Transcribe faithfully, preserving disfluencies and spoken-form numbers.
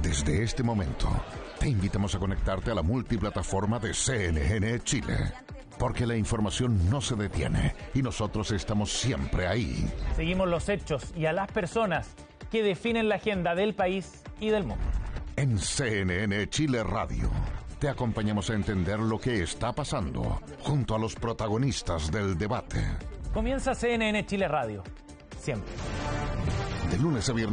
Desde este momento, te invitamos a conectarte a la multiplataforma de C N N Chile, porque la información no se detiene y nosotros estamos siempre ahí. Seguimos los hechos y a las personas que definen la agenda del país y del mundo. En C N N Chile Radio, te acompañamos a entender lo que está pasando junto a los protagonistas del debate. Comienza C N N Chile Radio. Siempre. De lunes a viernes.